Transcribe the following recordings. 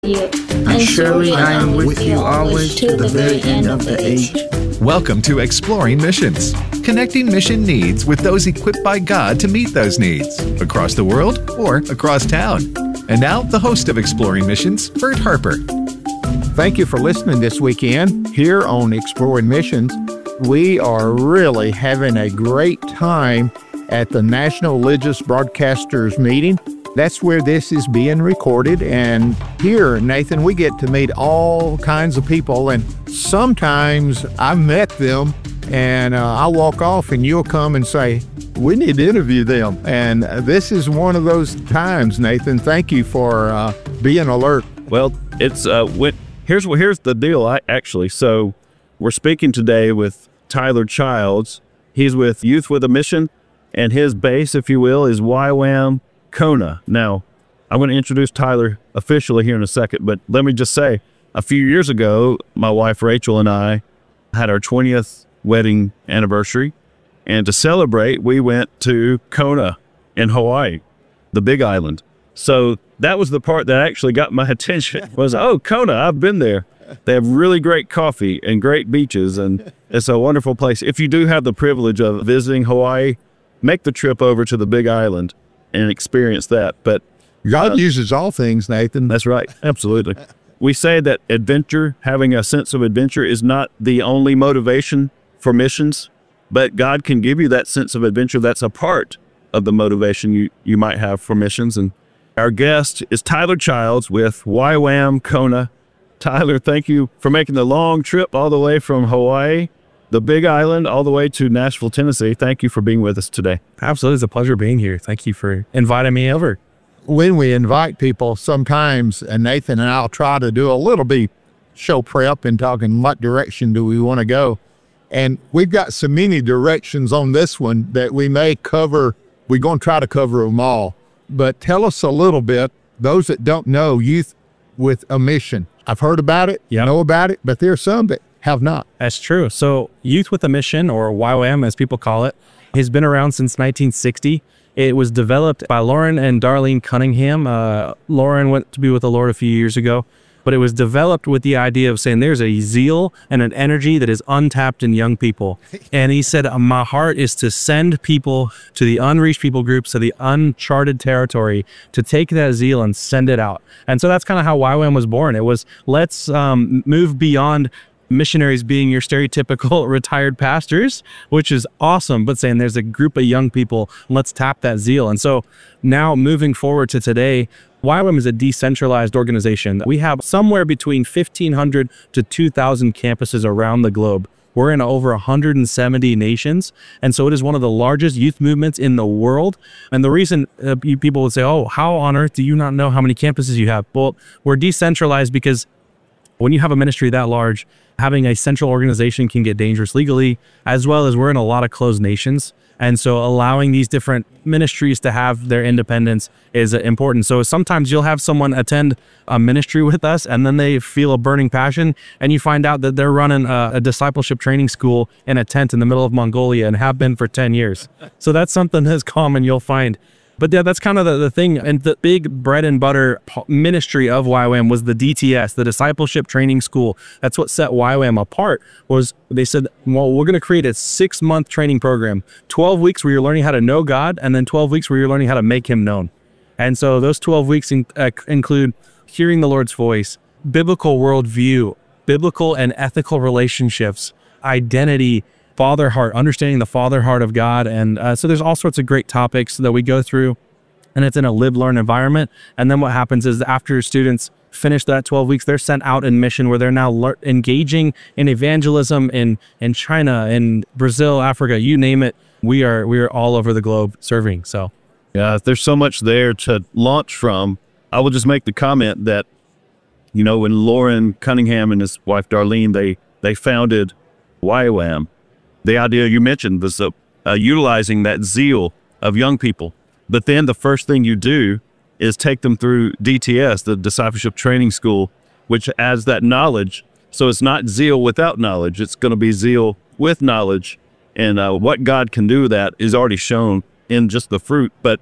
you, and surely I am with you always to the very end of the age. Welcome to Exploring Missions, connecting mission needs with those equipped by God to meet those needs, across the world or across town. And now, the host of Exploring Missions, Bert Harper. Thank you for listening this weekend here on Exploring Missions. We are really having a great time at the National Religious Broadcasters meeting. That's where this is being recorded. And here, Nathan, we get to meet all kinds of people. And sometimes I've met them and I'll walk off and you'll come and say, we need to interview them. And this is one of those times, Nathan. Thank you for being alert. Well, it's here's the deal. So we're speaking today with Tyler Childs. He's with Youth with a Mission, and his base, if you will, is YWAM Kona. Now, I'm going to introduce Tyler officially here in a second, but let me just say, a few years ago, my wife Rachel and I had our 20th wedding anniversary, and to celebrate, we went to Kona in Hawaii, the Big Island. So that was the part that actually got my attention was, oh, Kona, I've been there. They have really great coffee and great beaches, and it's a wonderful place. If you do have the privilege of visiting Hawaii, make the trip over to the Big Island and experience that. But God uses all things, Nathan. That's right. Absolutely. We say that adventure, having a sense of adventure, is not the only motivation for missions, but God can give you that sense of adventure. That's a part of the motivation you might have for missions. And our guest is Tyler Childs with YWAM Kona. Tyler, thank you for making the long trip all the way from Hawaii, the Big Island, all the way to Nashville, Tennessee. Thank you for being with us today. Absolutely. It's a pleasure being here. Thank you for inviting me over. When we invite people, sometimes Nathan and I'll try to do a little bit show prep and talking what direction do we want to go. And we've got so many directions on this one that we may cover. We're going to try to cover them all. But tell us a little bit, those that don't know Youth with a Mission. I've heard about it, know about it, but there are some that have not. That's true. So Youth with a Mission, or YWAM as people call it, has been around since 1960. It was developed by Lauren and Darlene Cunningham. Lauren went to be with the Lord a few years ago, but it was developed with the idea of saying there's a zeal and an energy that is untapped in young people. And he said, my heart is to send people to the unreached people groups, to the uncharted territory, to take that zeal and send it out. And so that's kind of how YWAM was born. It was, let's move beyond missionaries being your stereotypical retired pastors, which is awesome, but saying there's a group of young people, let's tap that zeal. And so now moving forward to today, YWAM is a decentralized organization. We have somewhere between 1,500 to 2,000 campuses around the globe. We're in over 170 nations. And so it is one of the largest youth movements in the world. And the reason people would say, oh, how on earth do you not know how many campuses you have? Well, we're decentralized because when you have a ministry that large, having a central organization can get dangerous legally, as well as we're in a lot of closed nations. And so allowing these different ministries to have their independence is important. So sometimes you'll have someone attend a ministry with us and then they feel a burning passion and you find out that they're running a discipleship training school in a tent in the middle of Mongolia and have been for 10 years. So that's something that's common you'll find. But yeah, that's kind of the thing. And the big bread and butter ministry of YWAM was the DTS, the Discipleship Training School. That's what set YWAM apart. Was they said, well, we're going to create a 6-month training program, 12 weeks where you're learning how to know God, and then 12 weeks where you're learning how to make him known. And so those 12 weeks include hearing the Lord's voice, biblical worldview, biblical and ethical relationships, identity, Father heart, understanding the Father heart of God. And so there's all sorts of great topics that we go through, and it's in a live-learn environment. And then what happens is after students finish that 12 weeks, they're sent out in mission where they're now engaging in evangelism in China, in Brazil, Africa, you name it. We are all over the globe serving. So yeah, there's so much there to launch from. I will just make the comment that, you know, when Lauren Cunningham and his wife Darlene, they founded YWAM, the idea you mentioned was utilizing that zeal of young people. But then the first thing you do is take them through DTS, the Discipleship Training School, which adds that knowledge. So it's not zeal without knowledge. It's going to be zeal with knowledge. And what God can do with that is already shown in just the fruit. But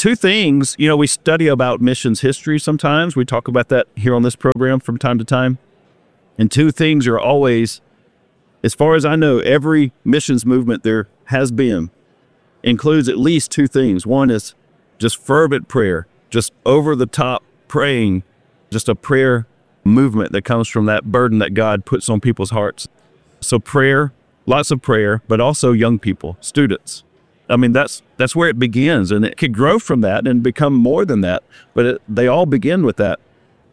two things, we study about missions history sometimes. We talk about that here on this program from time to time. And two things are always, as far as I know, every missions movement there has been includes at least two things. One is just fervent prayer, just over the top praying, just a prayer movement that comes from that burden that God puts on people's hearts. So prayer, lots of prayer, but also young people, students. I mean, that's where it begins, and it could grow from that and become more than that, but they all begin with that.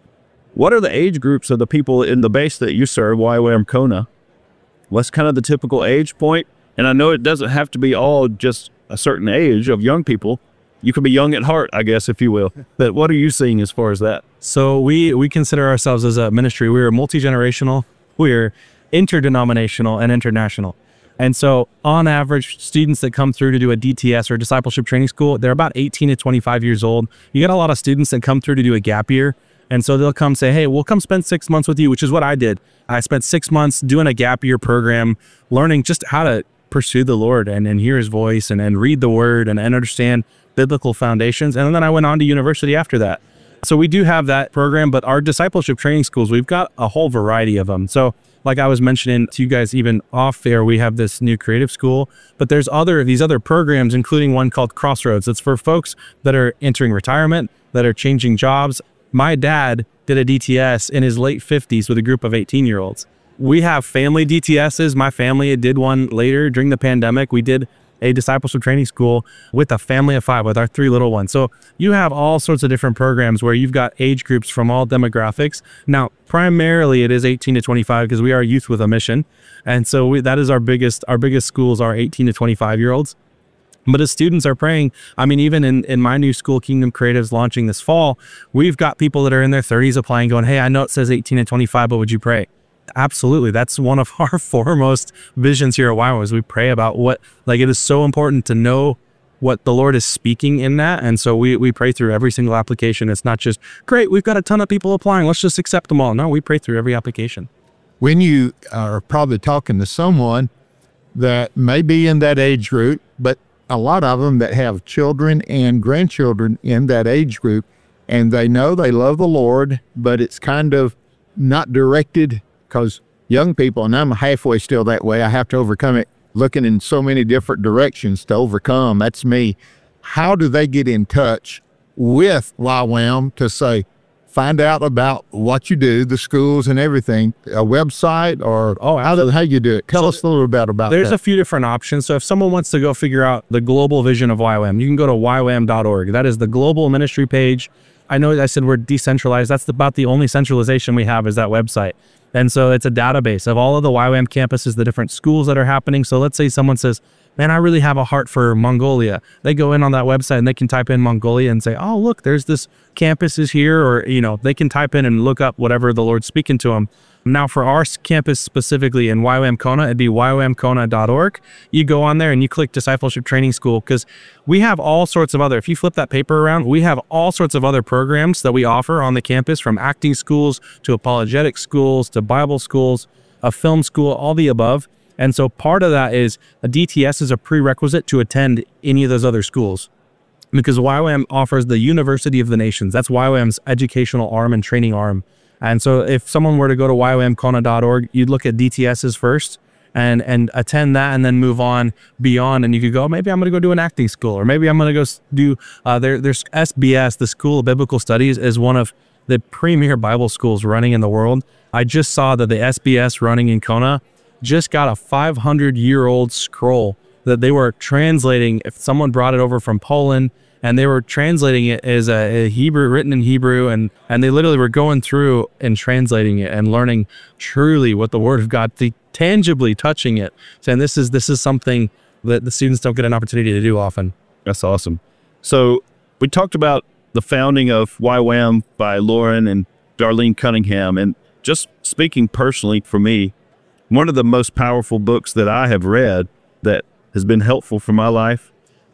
What are the age groups of the people in the base that you serve, YWAM Kona? What's kind of the typical age point? And I know it doesn't have to be all just a certain age of young people. You could be young at heart, I guess, if you will. But what are you seeing as far as that? So we consider ourselves as a ministry. We're multi-generational, we're interdenominational, and international. And so on average, students that come through to do a DTS or discipleship training school, they're about 18 to 25 years old. You get a lot of students that come through to do a gap year. And so they'll come say, hey, we'll come spend 6 months with you, which is what I did. I spent 6 months doing a gap year program, learning just how to pursue the Lord and hear his voice and read the word and understand biblical foundations. And then I went on to university after that. So we do have that program, but our discipleship training schools, we've got a whole variety of them. So like I was mentioning to you guys, even off air, we have this new creative school, but there's these other programs, including one called Crossroads. It's for folks that are entering retirement, that are changing jobs. My dad did a DTS in his late 50s with a group of 18-year-olds. We have family DTSs. My family did one later during the pandemic. We did a discipleship training school with a family of 5 with our 3 little ones. So you have all sorts of different programs where you've got age groups from all demographics. Now, primarily it is 18 to 25 because we are youth with a mission. And so that is our biggest schools are 18 to 25-year-olds. But as students are praying, I mean, even in my new school, Kingdom Creatives, launching this fall, we've got people that are in their 30s applying going, hey, I know it says 18 to 25, but would you pray? Absolutely. That's one of our foremost visions here at YWAM is we pray about it is so important to know what the Lord is speaking in that. And so we pray through every single application. It's not just, great, we've got a ton of people applying, let's just accept them all. No, we pray through every application. When you are probably talking to someone that may be in that age group, but a lot of them that have children and grandchildren in that age group, and they know they love the Lord, but it's kind of not directed because young people, and I'm halfway still that way, I have to overcome it, looking in so many different directions to overcome. That's me. How do they get in touch with YWAM to say, find out about what you do, the schools and everything, a website or how you do it? Tell us a little bit about There's that. a few different options. So if someone wants to go figure out the global vision of YWAM, you can go to ywam.org. That is the global ministry page. I know I said we're decentralized. That's about the only centralization we have is that website. And so it's a database of all of the YWAM campuses, the different schools that are happening. So let's say someone says, man, I really have a heart for Mongolia. They go in on that website and they can type in Mongolia and say, oh, look, there's this campus is here. Or, they can type in and look up whatever the Lord's speaking to them. Now for our campus specifically in YWAM Kona, it'd be ywamkona.org. You go on there and you click Discipleship Training School because we have all sorts of other, if you flip that paper around, we have all sorts of other programs that we offer on the campus, from acting schools to apologetic schools to Bible schools, a film school, all the above. And so part of that is a DTS is a prerequisite to attend any of those other schools because YWAM offers the University of the Nations. That's YWAM's educational arm and training arm. And so if someone were to go to ywamkona.org, you'd look at DTSs first and attend that and then move on beyond. And you could go, maybe I'm going to go do an acting school, or maybe I'm going to go do, there's SBS, the School of Biblical Studies, is one of the premier Bible schools running in the world. I just saw that the SBS running in Kona just got a 500-year-old scroll that they were translating. If someone brought it over from Poland, and they were translating it as a Hebrew, written in Hebrew, and they literally were going through and translating it and learning truly what the Word of God, tangibly touching it. And this is something that the students don't get an opportunity to do often. That's awesome. So we talked about the founding of YWAM by Lauren and Darlene Cunningham, and just speaking personally for me, one of the most powerful books that I have read that has been helpful for my life.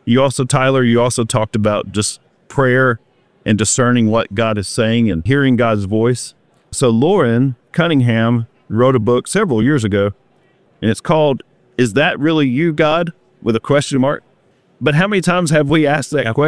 Tyler, you also talked about just prayer and discerning what God is saying and hearing God's voice. So Lauren Cunningham wrote a book several years ago, and it's called, Is That Really You, God? With a question mark. But how many times have we asked that question?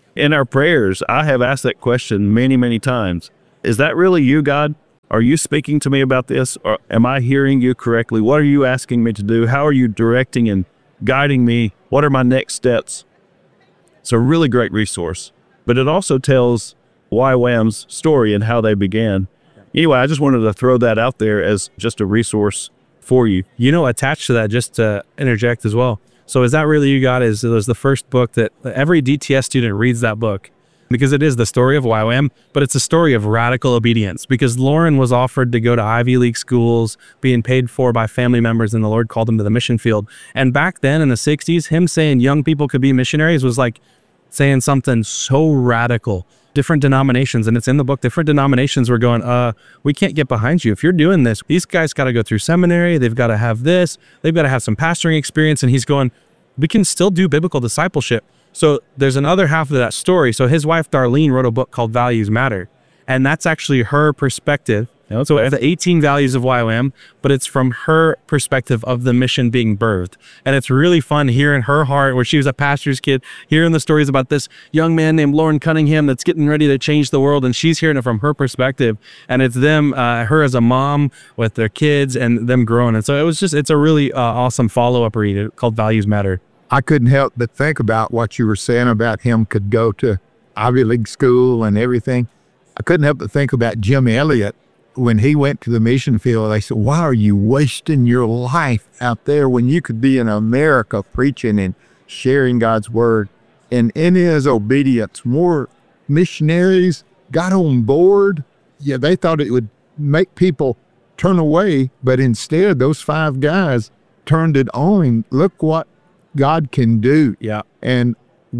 In our prayers, I have asked that question many, many times. Is that really you, God? Are you speaking to me about this? Or am I hearing you correctly? What are you asking me to do? How are you directing and guiding me? What are my next steps? It's a really great resource, but it also tells YWAM's story and how they began. Anyway, I just wanted to throw that out there as just a resource for you. You know, attached to that, just to interject as well. So Is That Really You, God? It was the first book that every DTS student reads that book, because it is the story of YWAM, but it's a story of radical obedience, because Lauren was offered to go to Ivy League schools, being paid for by family members, and the Lord called him to the mission field. And back then in the 60s, him saying young people could be missionaries was like saying something so radical. Different denominations, and it's in the book, different denominations were going, we can't get behind you. If you're doing this, these guys got to go through seminary, they've got to have this, they've got to have some pastoring experience. And he's going, we can still do biblical discipleship. So there's another half of that story. So his wife, Darlene, wrote a book called Values Matter. And that's actually her perspective. So it's the 18 values of YWAM, but it's from her perspective of the mission being birthed. And it's really fun hearing her heart, where she was a pastor's kid, hearing the stories about this young man named Lauren Cunningham that's getting ready to change the world. And she's hearing it from her perspective. And it's them, her as a mom with their kids and them growing. And so it's a really awesome follow-up read called Values Matter. I couldn't help but think about what you were saying about him could go to Ivy League school and everything. I couldn't help but think about Jim Elliott. When he went to the mission field, they said, why are you wasting your life out there when you could be in America preaching and sharing God's word? And in his obedience, more missionaries got on board. Yeah, they thought it would make people turn away, but instead those 5 guys turned it on. Look what God can do. Yeah. And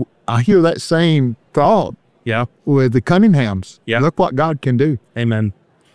I hear that same thought. Yeah. With the Cunninghams. Yeah. Look what God can do. Amen.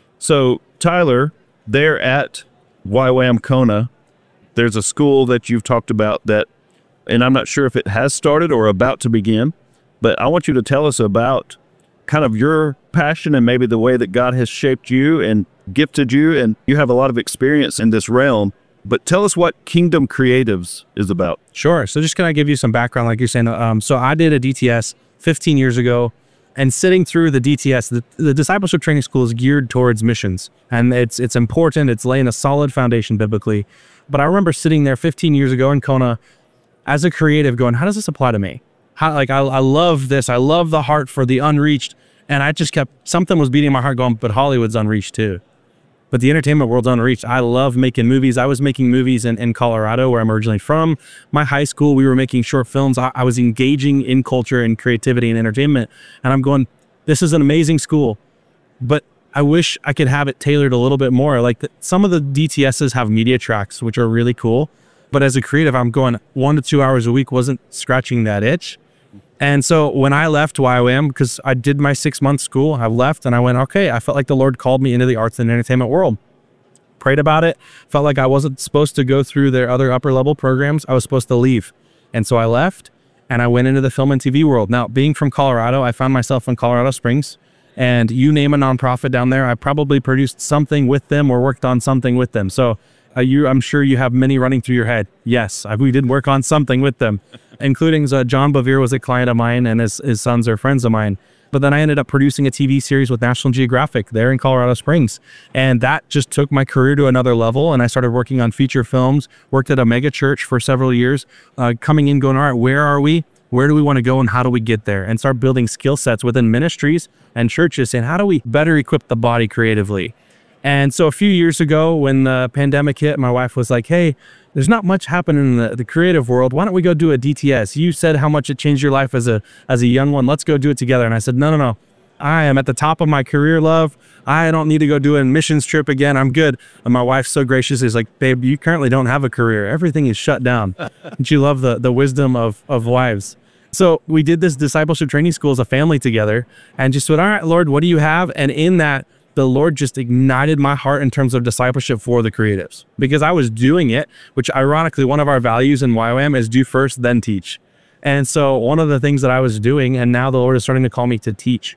So Tyler, there at YWAM Kona, there's a school that you've talked about that, and I'm not sure if it has started or about to begin, but I want you to tell us about kind of your passion and maybe the way that God has shaped you and gifted you, and you have a lot of experience in this realm. But tell us what Kingdom Creatives is about. Sure. So just can I give you some background, like you're saying? So I did a DTS 15 years ago, and sitting through the DTS, the discipleship training school is geared towards missions, and it's important. It's laying a solid foundation biblically. But I remember sitting there 15 years ago in Kona as a creative going, how does this apply to me? How, like, I love this. I love the heart for the unreached. And I just something was beating my heart going, but Hollywood's unreached too. But the entertainment world's unreached. I love making movies. I was making movies in Colorado, where I'm originally from. My high school, we were making short films. I was engaging in culture and creativity and entertainment. And I'm going, this is an amazing school, but I wish I could have it tailored a little bit more. Like some of the DTSs have media tracks, which are really cool. But as a creative, I'm going 1 to 2 hours a week wasn't scratching that itch. And so when I left YWAM, because I did my 6-month school, I left and I went, okay, I felt like the Lord called me into the arts and entertainment world. Prayed about it, felt like I wasn't supposed to go through their other upper level programs. I was supposed to leave. And so I left and I went into the film and TV world. Now, being from Colorado, I found myself in Colorado Springs, and you name a nonprofit down there, I probably produced something with them or worked on something with them. So I'm sure you have many running through your head. Yes, we did work on something with them, including John Bevere was a client of mine, and his sons are friends of mine. But then I ended up producing a TV series with National Geographic there in Colorado Springs. And that just took my career to another level. And I started working on feature films, worked at a mega church for several years, coming in going, all right, where are we? Where do we want to go and how do we get there? And start building skill sets within ministries and churches, saying, how do we better equip the body creatively? And so a few years ago, when the pandemic hit, my wife was like, hey, there's not much happening in the creative world. Why don't we go do a DTS? You said how much it changed your life as a young one. Let's go do it together. And I said, no. I am at the top of my career, love. I don't need to go do a missions trip again. I'm good. And my wife's so gracious. Is like, babe, you currently don't have a career. Everything is shut down. And she loved the wisdom of wives. So we did this discipleship training school as a family together and just said, all right, Lord, what do you have? And in that, the Lord just ignited my heart in terms of discipleship for the creatives, because I was doing it, which ironically, one of our values in YWAM is do first, then teach. And so one of the things that I was doing, and now the Lord is starting to call me to teach.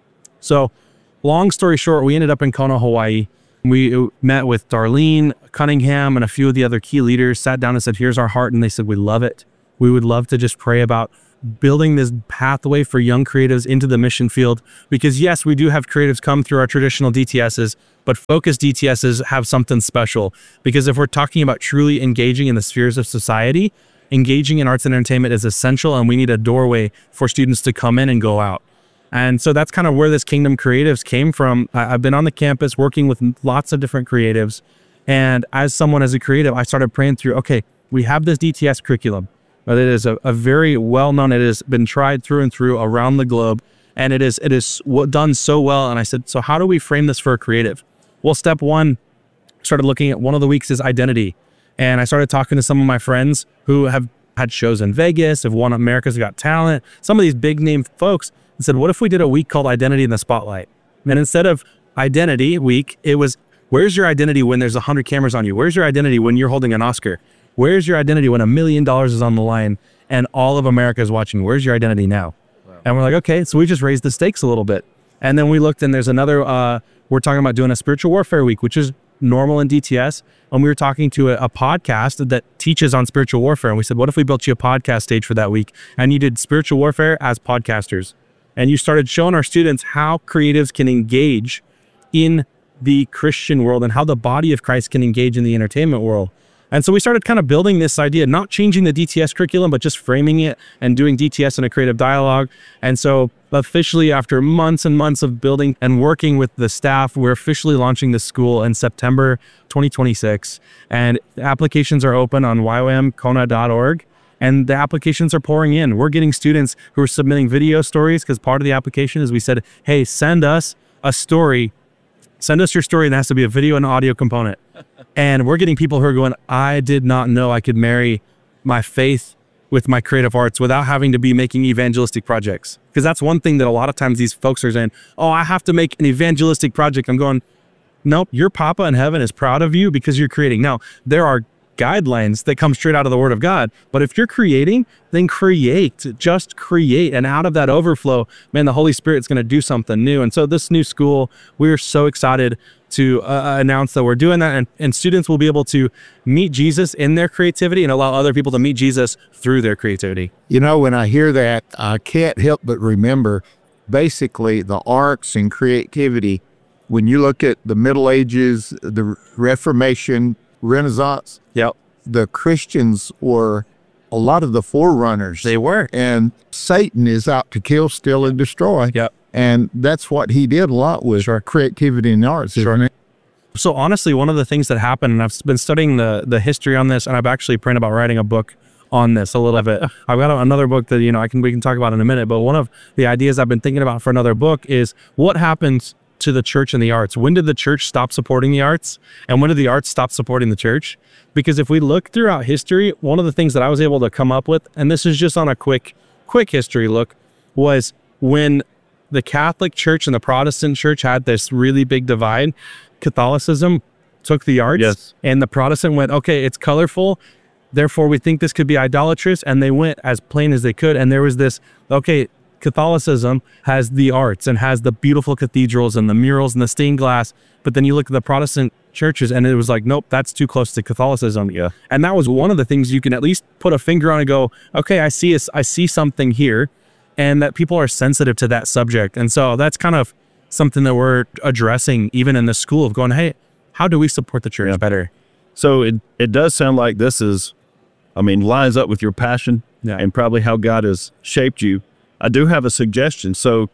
So long story short, we ended up in Kona, Hawaii. We met with Darlene Cunningham and a few of the other key leaders, sat down and said, here's our heart. And they said, we love it. We would love to just pray about building this pathway for young creatives into the mission field. Because yes, we do have creatives come through our traditional DTSs, but focused DTSs have something special. Because if we're talking about truly engaging in the spheres of society, engaging in arts and entertainment is essential, and we need a doorway for students to come in and go out. And so that's kind of where this Kingdom Creatives came from. I've been on the campus working with lots of different creatives. And as a creative, I started praying through, okay, we have this DTS curriculum. But it is a very well-known, it has been tried through and through around the globe. And it is done so well. And I said, so how do we frame this for a creative? Well, step one, started looking at one of the weeks is identity. And I started talking to some of my friends who have had shows in Vegas, have won America's Got Talent, some of these big name folks, and said, what if we did a week called Identity in the Spotlight? And instead of Identity Week, it was, where's your identity when there's 100 cameras on you? Where's your identity when you're holding an Oscar? Where's your identity when $1 million is on the line and all of America is watching? Where's your identity now? Wow. And we're like, okay, so we just raised the stakes a little bit. And then we looked, and there's another, we're talking about doing a spiritual warfare week, which is normal in DTS. And we were talking to a podcast that teaches on spiritual warfare. And we said, what if we built you a podcast stage for that week? And you did spiritual warfare as podcasters. And you started showing our students how creatives can engage in the Christian world and how the body of Christ can engage in the entertainment world. And so we started kind of building this idea, not changing the DTS curriculum, but just framing it and doing DTS in a creative dialogue. And so officially, after months and months of building and working with the staff, we're officially launching this school in September 2026. And the applications are open on YWAMKona.org. And the applications are pouring in. We're getting students who are submitting video stories, because part of the application is we said, hey, send us a story. Send us your story, and it has to be a video and audio component. And we're getting people who are going, I did not know I could marry my faith with my creative arts without having to be making evangelistic projects. Because that's one thing that a lot of times these folks are saying, oh, I have to make an evangelistic project. I'm going, nope, your Papa in heaven is proud of you because you're creating. Now, there are guidelines that come straight out of the Word of God. But if you're creating, then create. Just create. And out of that overflow, man, the Holy Spirit's going to do something new. And so this new school, we're so excited to announce that we're doing that. And students will be able to meet Jesus in their creativity and allow other people to meet Jesus through their creativity. You know, when I hear that, I can't help but remember basically the arts and creativity. When you look at the Middle Ages, the Reformation, Renaissance, yep, the Christians were a lot of the forerunners. They were. And Satan is out to kill, steal, and destroy. Yep. And that's what he did a lot with creativity and arts. Sure. So honestly, one of the things that happened, and I've been studying the history on this, and I've actually prayed about writing a book on this a little bit. I've got another book that, we can talk about in a minute, but one of the ideas I've been thinking about for another book is what happens to the church and the arts. When did the church stop supporting the arts? And when did the arts stop supporting the church? Because if we look throughout history, one of the things that I was able to come up with, and this is just on a quick history look, was when the Catholic Church and the Protestant Church had this really big divide, Catholicism took the arts, and the Protestant went, okay, it's colorful, therefore we think this could be idolatrous, and they went as plain as they could. And there was this, okay, Catholicism has the arts and has the beautiful cathedrals and the murals and the stained glass, but then you look at the Protestant churches and it was like, nope, that's too close to Catholicism. Yeah. And that was one of the things you can at least put a finger on and go, okay, I see something here, and that people are sensitive to that subject. And so that's kind of something that we're addressing even in the school of going, hey, how do we support the church better? So it does sound like this is, lines up with your passion and probably how God has shaped you. I do have a suggestion. So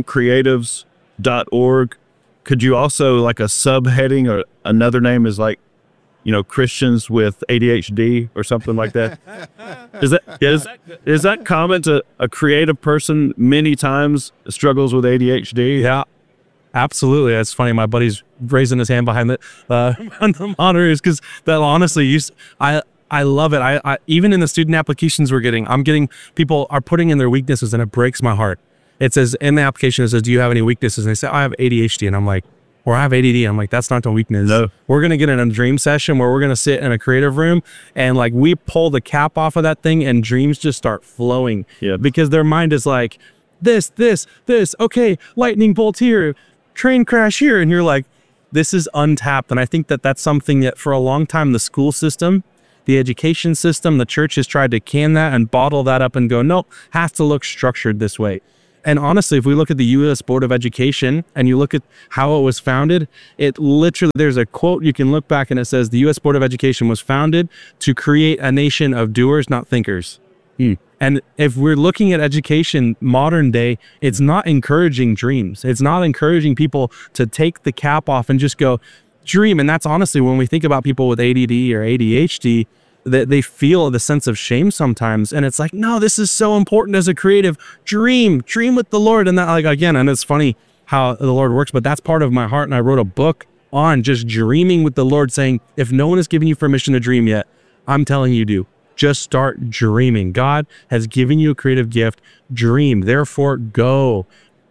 kingdomcreatives.org. Could you also, like a subheading or another name is like, Christians with ADHD or something like that? Is that common to a creative person many times struggles with ADHD? Yeah, absolutely. That's funny. My buddy's raising his hand behind the monitors because that honestly, I love it. I even in the student applications I'm getting people are putting in their weaknesses, and it breaks my heart. It says in the application, it says, do you have any weaknesses? And they say, I have ADHD. And I'm like, or I have ADD. I'm like, that's not the weakness. No. We're going to get in a dream session where we're going to sit in a creative room and like we pull the cap off of that thing and dreams just start flowing. Yeah. Because their mind is like, this. Okay, lightning bolt here, train crash here. And you're like, this is untapped. And I think that that's something that for a long time, the school system the education system, the church has tried to can that and bottle that up and go, no, has to look structured this way. And honestly, if we look at the U.S. Board of Education and you look at how it was founded, it literally, there's a quote you can look back and it says, the U.S. Board of Education was founded to create a nation of doers, not thinkers. And if we're looking at education modern day, it's not encouraging dreams. It's not encouraging people to take the cap off and just go dream. And that's honestly, when we think about people with ADD or ADHD, that they feel the sense of shame sometimes. And it's like, no, this is so important as a creative. Dream with the Lord. And that, like, again, and it's funny how the Lord works, but that's part of my heart. And I wrote a book on just dreaming with the Lord, saying, if no one has given you permission to dream yet, I'm telling you to. Just start dreaming. God has given you a creative gift. Dream. Therefore, go.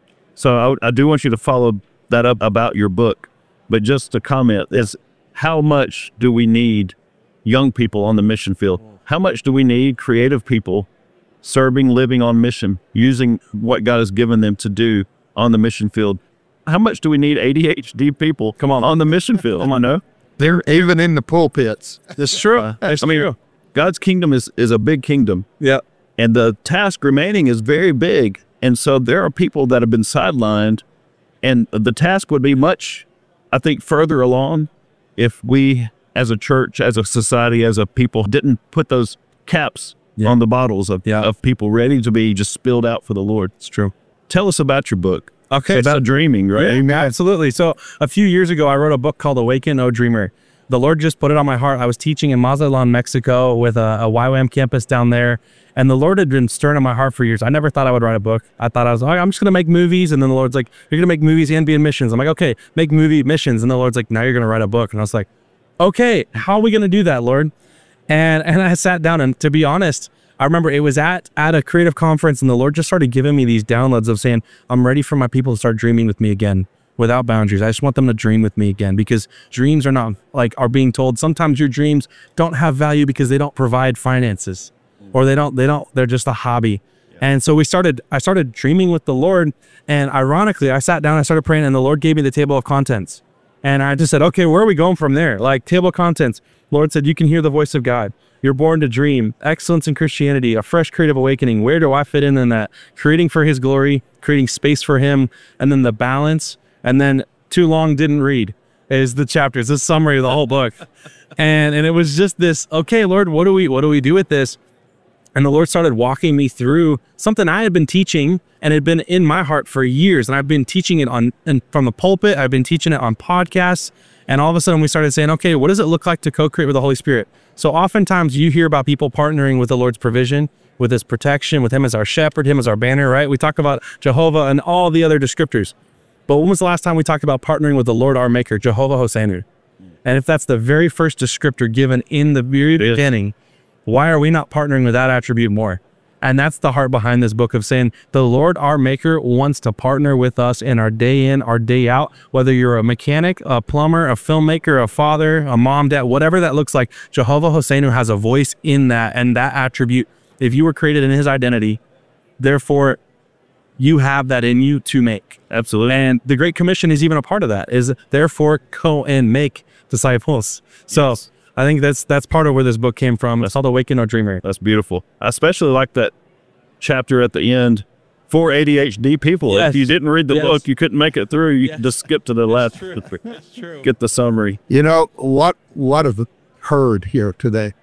So I do want you to follow that up about your book. But just to comment is, how much do we need young people on the mission field? How much do we need creative people serving, living on mission, using what God has given them to do on the mission field? How much do we need ADHD people, on the mission field? I know. They're even in the pulpits. That's true. That's true. God's kingdom is a big kingdom. Yeah. And the task remaining is very big. And so there are people that have been sidelined, and the task would be much, I think, further along if we as a church, as a society, as a people, didn't put those caps on the bottles of people ready to be just spilled out for the Lord. It's true. Tell us about your book. Okay. It's about dreaming, right? Yeah, absolutely. So a few years ago, I wrote a book called Awaken, O Dreamer. The Lord just put it on my heart. I was teaching in Mazatlan, Mexico with a YWAM campus down there. And the Lord had been stirring in my heart for years. I never thought I would write a book. I thought I was like, I'm just going to make movies. And then the Lord's like, you're going to make movies and be in missions. I'm like, okay, make movie missions. And the Lord's like, now you're going to write a book. And I was like, okay, how are we going to do that, Lord? And I sat down, and to be honest, I remember it was at a creative conference, and the Lord just started giving me these downloads of saying, I'm ready for my people to start dreaming with me again without boundaries. I just want them to dream with me again, because dreams are not are being told sometimes your dreams don't have value because they don't provide finances, or they're just a hobby. And so I started dreaming with the Lord, and ironically, I sat down, I started praying, and the Lord gave me the table of contents. And I just said, okay, where are we going from there? Like, table of contents. Lord said, you can hear the voice of God. You're born to dream. Excellence in Christianity. A fresh creative awakening. Where do I fit in that? Creating for his glory. Creating space for him. And then the balance. And then too long didn't read is the chapters. This summary of the whole book. And it was just this, okay, Lord, what do we do with this? And the Lord started walking me through something I had been teaching and had been in my heart for years. And I've been teaching it from the pulpit. I've been teaching it on podcasts. And all of a sudden we started saying, okay, what does it look like to co-create with the Holy Spirit? So oftentimes you hear about people partnering with the Lord's provision, with his protection, with him as our shepherd, him as our banner, right? We talk about Jehovah and all the other descriptors. But when was the last time we talked about partnering with the Lord, our maker, Jehovah Hosseinu? And if that's the very first descriptor given in the very beginning, why are we not partnering with that attribute more? And that's the heart behind this book, of saying the Lord, our maker, wants to partner with us in our day in, our day out, whether you're a mechanic, a plumber, a filmmaker, a father, a mom, dad, whatever that looks like. Jehovah Hosseinu has a voice in that, and that attribute, if you were created in his identity, therefore you have that in you to make. Absolutely. And the Great Commission is even a part of that, is therefore go and make disciples. So yes. I think that's part of where this book came from. It's called Awaken, O Dreamer. That's beautiful. I especially like that chapter at the end for ADHD people. Yes. If you didn't read the book, you couldn't make it through. You can just skip to the last. That's true. Get the summary. You know, what I've heard here today,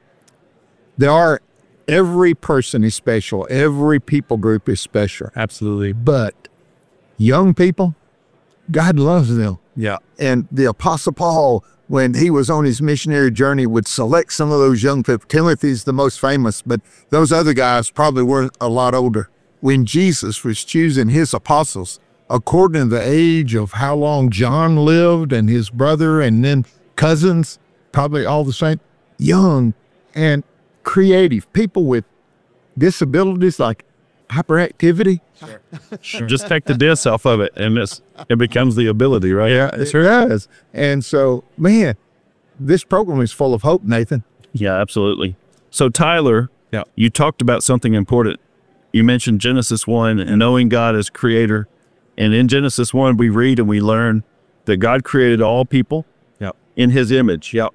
every person is special. Every people group is special. Absolutely. But young people, God loves them. Yeah. And the Apostle Paul, when he was on his missionary journey, would select some of those young people. Timothy's the most famous, but those other guys probably were a lot older. When Jesus was choosing his apostles, according to the age of how long John lived and his brother and then cousins, probably all the same, young and creative people with disabilities like hyperactivity. Sure. Just take the dis off of it, and it becomes the ability, right? Yeah, it sure does. And so, man, this program is full of hope, Nathan. Yeah, absolutely. So, Tyler, you talked about something important. You mentioned Genesis 1 and knowing God as creator. And in Genesis 1, we read and we learn that God created all people in his image. Yep.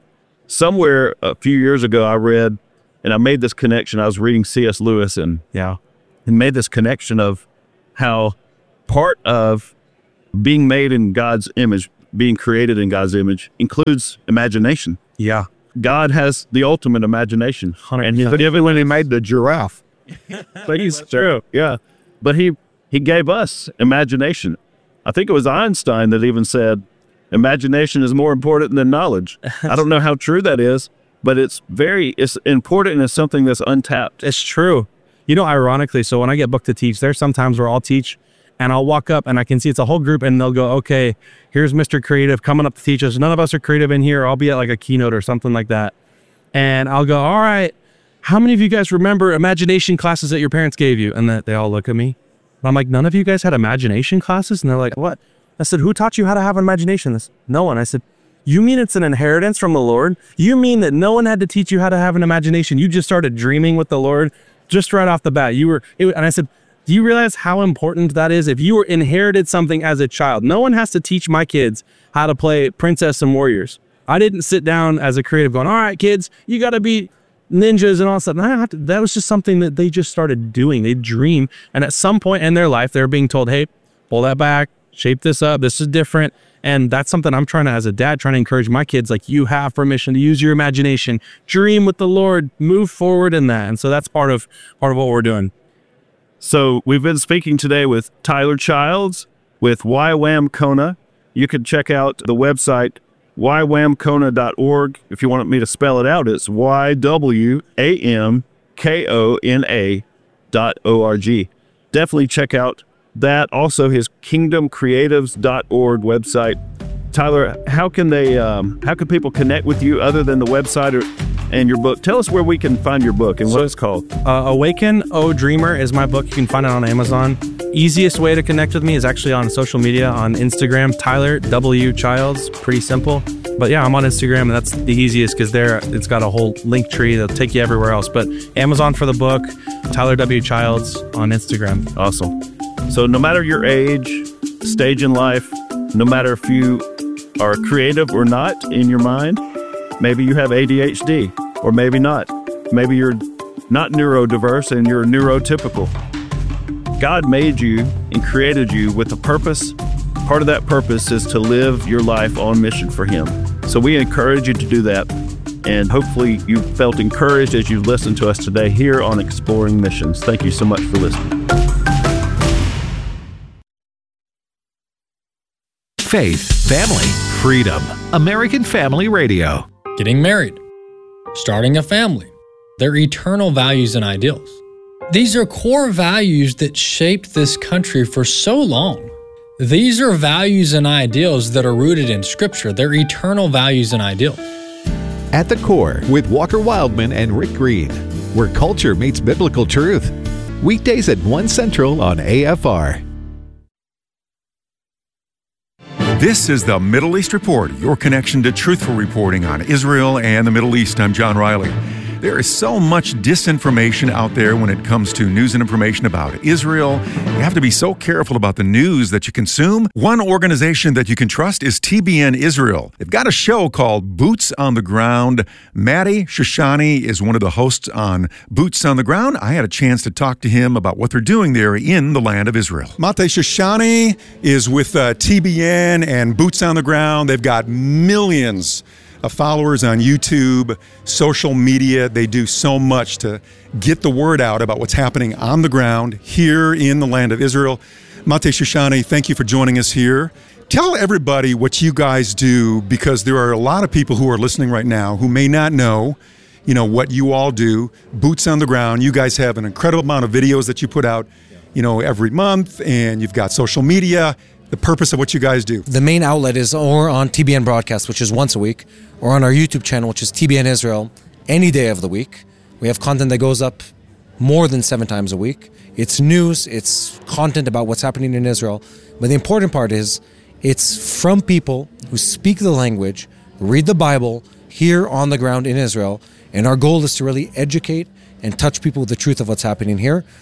somewhere a few years ago I read, and I made this connection. I was reading C.S. Lewis and made this connection of how part of being made in God's image, being created in God's image, includes imagination. Yeah. God has the ultimate imagination. 100%. And Even when he made the giraffe. but he's true. Yeah. But he gave us imagination. I think it was Einstein that even said, imagination is more important than knowledge. I don't know how true that is, but it's important, and it's something that's untapped. It's true. You know, ironically, so when I get booked to teach, there's sometimes where I'll teach and I'll walk up and I can see it's a whole group and they'll go, okay, here's Mr. Creative coming up to teach us. None of us are creative in here. I'll be at like a keynote or something like that. And I'll go, all right, how many of you guys remember imagination classes that your parents gave you? And they all look at me. And I'm like, none of you guys had imagination classes? And they're like, what? I said, who taught you how to have an imagination? No one. I said, you mean it's an inheritance from the Lord? You mean that no one had to teach you how to have an imagination? You just started dreaming with the Lord just right off the bat. And I said, do you realize how important that is? If you inherited something as a child, no one has to teach my kids how to play Princess and Warriors. I didn't sit down as a creative going, all right, kids, you got to be ninjas and all that. That was just something that they just started doing. They dream. And at some point in their life, they're being told, hey, pull that back, shape this up. This is different. And that's something I'm as a dad, trying to encourage my kids, like, you have permission to use your imagination, dream with the Lord, move forward in that. And so that's part of what we're doing. So we've been speaking today with Tyler Childs with YWAM Kona. You can check out the website, ywamkona.org. If you want me to spell it out, it's ywamkona.org. Definitely check out that. Also his kingdomcreatives.org website. Tyler, how can people connect with you other than the website and your book? Tell us where we can find your book and what it's called. Awaken, O Dreamer is my book. You can find it on Amazon. Easiest way to connect with me is actually on social media, on Instagram, Tyler W. Childs. Pretty simple. But yeah, I'm on Instagram, and that's the easiest because there it's got a whole link tree that'll take you everywhere else. But Amazon for the book, Tyler W. Childs on Instagram. Awesome. So no matter your age, stage in life, no matter if you are creative or not in your mind, maybe you have ADHD, or maybe not. Maybe you're not neurodiverse and you're neurotypical. God made you and created you with a purpose. Part of that purpose is to live your life on mission for Him. So we encourage you to do that. And hopefully you felt encouraged as you listened to us today here on Exploring Missions. Thank you so much for listening. Faith, family, freedom. American Family Radio. Getting married, starting a family, their eternal values and ideals. These are core values that shaped this country for so long. These are values and ideals that are rooted in Scripture. They're eternal values and ideals. At the Core with Walker Wildman and Rick Green, where culture meets biblical truth. Weekdays at 1 Central on AFR. This is the Middle East Report, your connection to truthful reporting on Israel and the Middle East. I'm John Riley. There is so much disinformation out there when it comes to news and information about Israel. You have to be so careful about the news that you consume. One organization that you can trust is TBN Israel. They've got a show called Boots on the Ground. Maddie Shoshani is one of the hosts on Boots on the Ground. I had a chance to talk to him about what they're doing there in the land of Israel. Maddie Shoshani is with TBN and Boots on the Ground. They've got millions of followers on YouTube, social media. They do so much to get the word out about what's happening on the ground here in the land of Israel. Maddie Shoshani, thank you for joining us here. Tell everybody what you guys do, because there are a lot of people who are listening right now who may not know, what you all do. Boots on the Ground. You guys have an incredible amount of videos that you put out, every month, and you've got social media. The purpose of what you guys do. The main outlet is or on TBN Broadcast, which is once a week, or on our YouTube channel, which is TBN Israel, any day of the week. We have content that goes up more than 7 times a week. It's news, it's content about what's happening in Israel. But the important part is it's from people who speak the language, read the Bible here on the ground in Israel. And our goal is to really educate and touch people with the truth of what's happening here.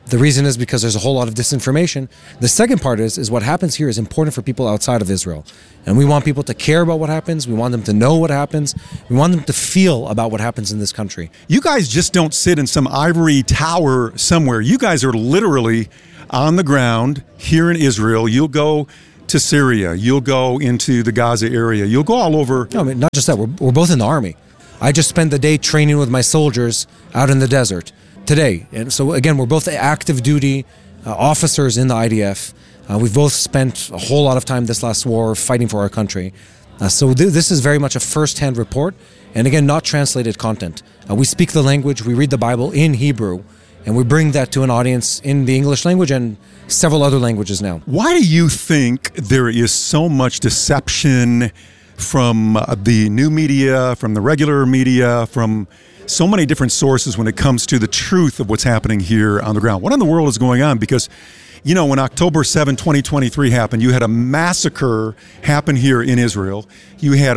The reason is because there's a whole lot of disinformation. The second part is what happens here is important for people outside of Israel. And we want people to care about what happens. We want them to know what happens. We want them to feel about what happens in this country. You guys just don't sit in some ivory tower somewhere. You guys are literally on the ground here in Israel. You'll go to Syria. You'll go into the Gaza area. You'll go all over. No, I mean, not just that. We're both in the army. I just spent the day training with my soldiers out in the desert today. And so, again, we're both active duty officers in the IDF. We've both spent a whole lot of time this last war fighting for our country. So this is very much a first-hand report, and again, not translated content. We speak the language, we read the Bible in Hebrew, and we bring that to an audience in the English language and several other languages now. Why do you think there is so much deception from the new media, from the regular media, from so many different sources when it comes to the truth of what's happening here on the ground? What in the world is going on? Because, you know, when October 7, 2023 happened, you had a massacre happen here in Israel. You had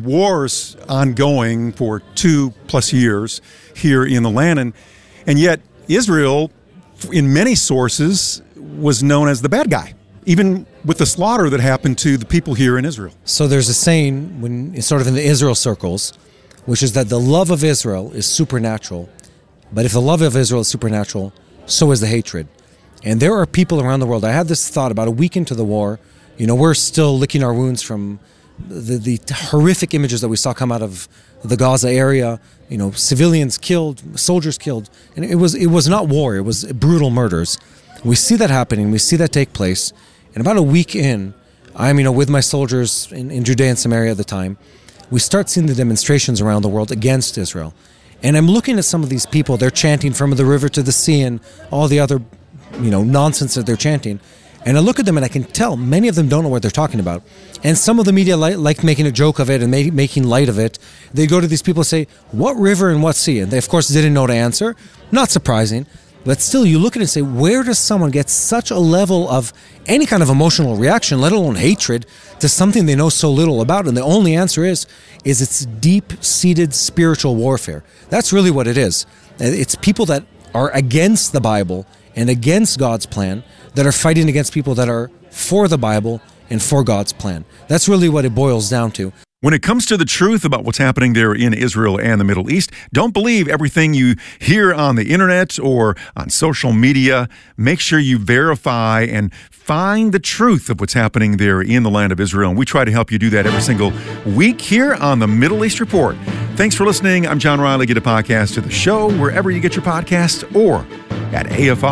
wars ongoing for 2+ years here in the land. And yet Israel, in many sources, was known as the bad guy, even with the slaughter that happened to the people here in Israel. So there's a saying, when sort of in the Israel circles, which is that the love of Israel is supernatural. But if the love of Israel is supernatural, so is the hatred. And there are people around the world. I had this thought about a week into the war. You know, we're still licking our wounds from the horrific images that we saw come out of the Gaza area. You know, civilians killed, soldiers killed. And it was not war, it was brutal murders. We see that happening, we see that take place. And about a week in, I'm, with my soldiers in Judea and Samaria at the time, we start seeing the demonstrations around the world against Israel. And I'm looking at some of these people, they're chanting from the river to the sea and all the other, nonsense that they're chanting. And I look at them and I can tell many of them don't know what they're talking about. And some of the media like making a joke of it and making light of it. They go to these people and say, what river and what sea? And they, of course, didn't know to answer. Not surprising. But still, you look at it and say, where does someone get such a level of any kind of emotional reaction, let alone hatred, to something they know so little about? And the only answer is it's deep-seated spiritual warfare. That's really what it is. It's people that are against the Bible and against God's plan that are fighting against people that are for the Bible and for God's plan. That's really what it boils down to. When it comes to the truth about what's happening there in Israel and the Middle East, don't believe everything you hear on the internet or on social media. Make sure you verify and find the truth of what's happening there in the land of Israel. And we try to help you do that every single week here on the Middle East Report. Thanks for listening. I'm John Riley. Get a podcast to the show wherever you get your podcasts or at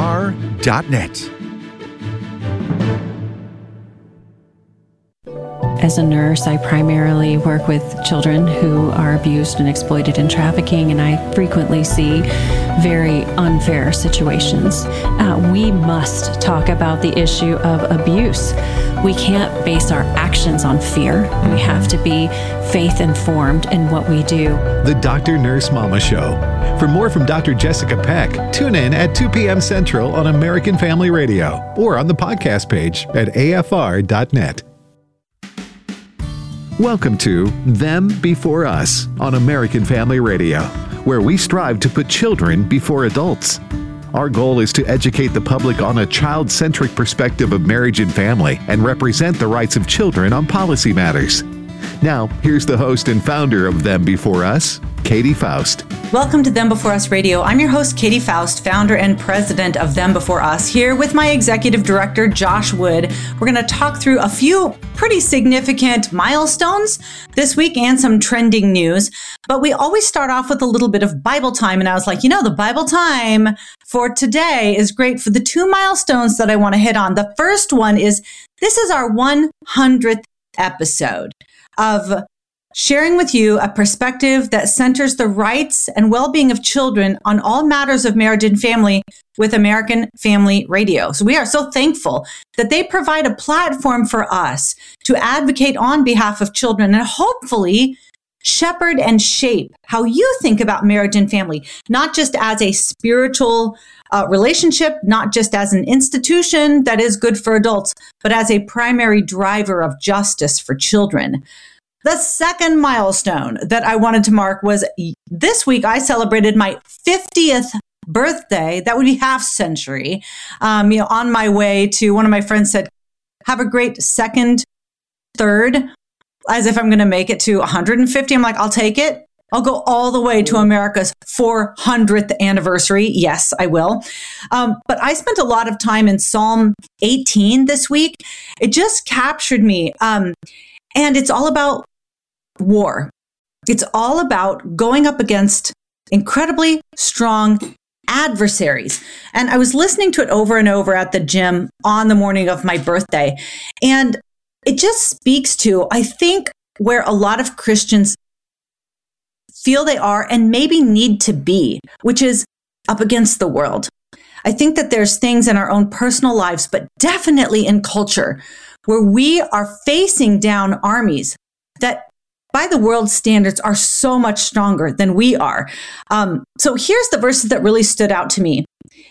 afr.net. As a nurse, I primarily work with children who are abused and exploited in trafficking, and I frequently see very unfair situations. We must talk about the issue of abuse. We can't base our actions on fear. We have to be faith-informed in what we do. The Dr. Nurse Mama Show. For more from Dr. Jessica Peck, tune in at 2 p.m. Central on American Family Radio or on the podcast page at afr.net. Welcome to Them Before Us on American Family Radio, where we strive to put children before adults. Our goal is to educate the public on a child-centric perspective of marriage and family and represent the rights of children on policy matters. Now, here's the host and founder of Them Before Us, Katie Faust. Welcome to Them Before Us Radio. I'm your host, Katie Faust, founder and president of Them Before Us, here with my executive director, Josh Wood. We're going to talk through a few pretty significant milestones this week and some trending news. But we always start off with a little bit of Bible time. And I was like, the Bible time for today is great for the two milestones that I want to hit on. The first one is, this is our 100th episode of sharing with you a perspective that centers the rights and well-being of children on all matters of marriage and family with American Family Radio. So we are so thankful that they provide a platform for us to advocate on behalf of children and hopefully shepherd and shape how you think about marriage and family, not just as a spiritual relationship, not just as an institution that is good for adults, but as a primary driver of justice for children. The second milestone that I wanted to mark was this week I celebrated my 50th birthday, that would be half century. On my way to, one of my friends said, have a great second, third, as if I'm going to make it to 150. I'm like, I'll take it. I'll go all the way to America's 400th anniversary. Yes, I will. But I spent a lot of time in Psalm 18 this week. It just captured me. And it's all about war. It's all about going up against incredibly strong adversaries. And I was listening to it over and over at the gym on the morning of my birthday. And it just speaks to, I think, where a lot of Christians feel they are and maybe need to be, which is up against the world. I think that there's things in our own personal lives, but definitely in culture, where we are facing down armies that by the world's standards are so much stronger than we are. So here's the verses that really stood out to me.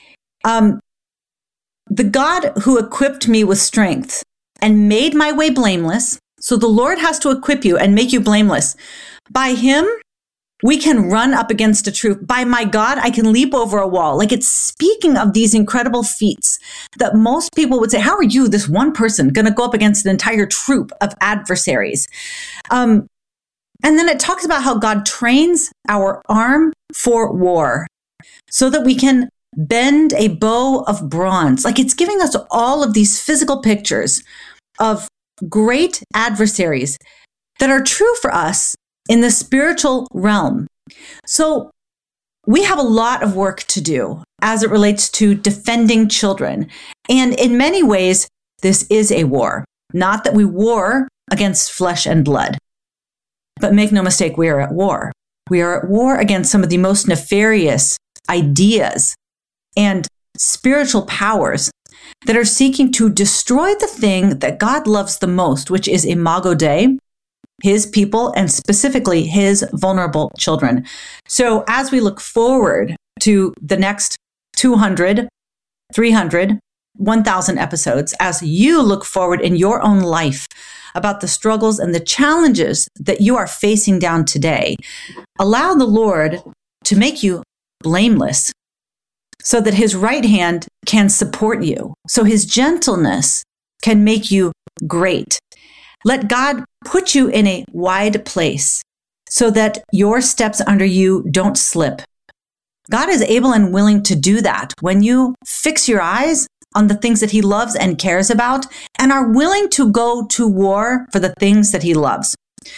The God who equipped me with strength and made my way blameless. So the Lord has to equip you and make you blameless. By him, we can run up against a troop. By my God, I can leap over a wall. Like, it's speaking of these incredible feats that most people would say, how are you, this one person, going to go up against an entire troop of adversaries? And then it talks about how God trains our arm for war so that we can bend a bow of bronze. Like, it's giving us all of these physical pictures of great adversaries that are true for us in the spiritual realm. So we have a lot of work to do as it relates to defending children. And in many ways, this is a war. Not that we war against flesh and blood, but make no mistake, we are at war. We are at war against some of the most nefarious ideas and spiritual powers that are seeking to destroy the thing that God loves the most, which is Imago Dei, his people, and specifically his vulnerable children. So as we look forward to the next 200, 300, 1,000 episodes, as you look forward in your own life about the struggles and the challenges that you are facing down today, allow the Lord to make you blameless so that his right hand can support you, so his gentleness can make you great. Let God put you in a wide place so that your steps under you don't slip. God is able and willing to do that when you fix your eyes on the things that he loves and cares about and are willing to go to war for the things that he loves.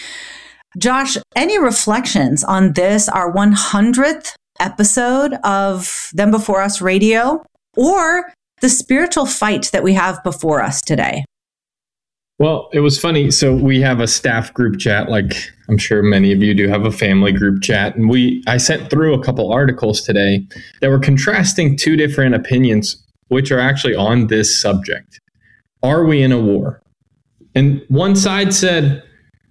Josh, any reflections on this, our 100th episode of Them Before Us Radio, or the spiritual fight that we have before us today? Well, it was funny. So we have a staff group chat, like I'm sure many of you do have a family group chat. And I sent through a couple articles today that were contrasting two different opinions, which are actually on this subject. Are we in a war? And one side said,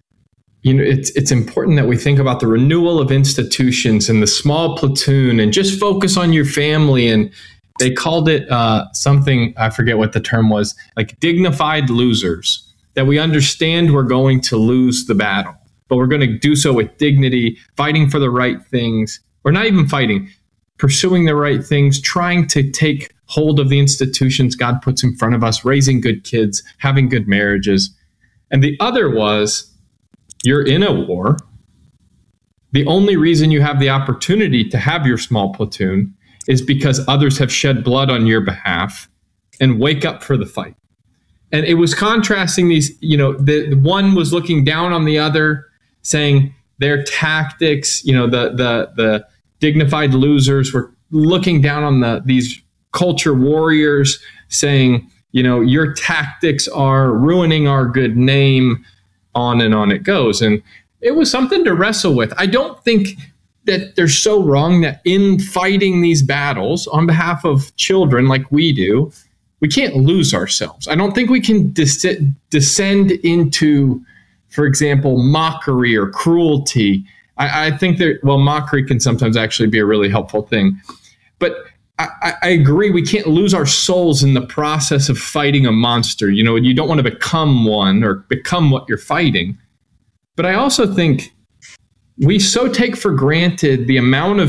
it's important that we think about the renewal of institutions and the small platoon and just focus on your family. And they called it something, I forget what the term was, like dignified losers. That we understand we're going to lose the battle, but we're going to do so with dignity, fighting for the right things, or not even fighting, pursuing the right things, trying to take hold of the institutions God puts in front of us, raising good kids, having good marriages. And the other was, you're in a war. The only reason you have the opportunity to have your small platoon is because others have shed blood on your behalf, and wake up for the fight. And it was contrasting these, the one was looking down on the other, saying their tactics, the dignified losers were looking down on these culture warriors, saying, your tactics are ruining our good name, on and on it goes. And it was something to wrestle with. I don't think that they're so wrong that in fighting these battles on behalf of children like we do, we can't lose ourselves. I don't think we can descend into, for example, mockery or cruelty. I think that, mockery can sometimes actually be a really helpful thing. But I agree, we can't lose our souls in the process of fighting a monster. You don't want to become one or become what you're fighting. But I also think we so take for granted the amount of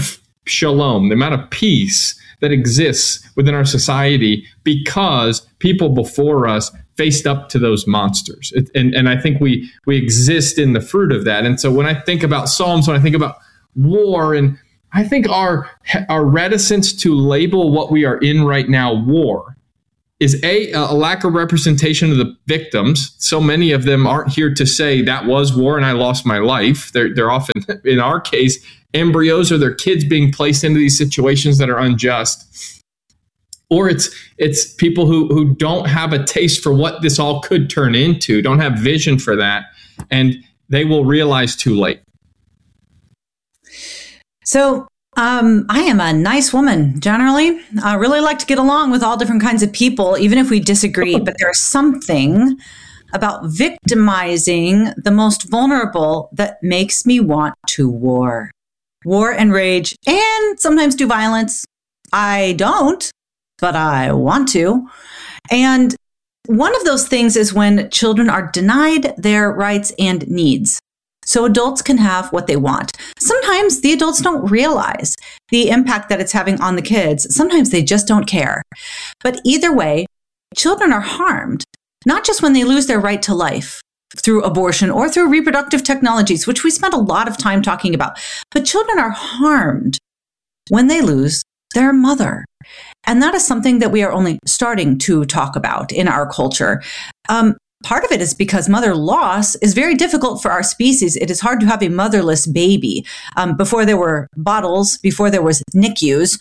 shalom, the amount of peace that exists within our society because people before us faced up to those monsters. And I think we exist in the fruit of that. And so when I think about Psalms, when I think about war, and I think our reticence to label what we are in right now, war, is a lack of representation of the victims. So many of them aren't here to say that was war and I lost my life. They're often, in our case, embryos or their kids being placed into these situations that are unjust. Or it's people who don't have a taste for what this all could turn into, don't have vision for that, and they will realize too late. So I am a nice woman, generally. I really like to get along with all different kinds of people, even if we disagree. But there's something about victimizing the most vulnerable that makes me want to war and rage, and sometimes do violence. I don't, but I want to. And one of those things is when children are denied their rights and needs, so adults can have what they want. Sometimes the adults don't realize the impact that it's having on the kids. Sometimes they just don't care. But either way, children are harmed, not just when they lose their right to life through abortion or through reproductive technologies, which we spent a lot of time talking about, but children are harmed when they lose their mother. And that is something that we are only starting to talk about in our culture. Part of it is because mother loss is very difficult for our species. It is hard to have a motherless baby. Before there were bottles, before there was NICUs,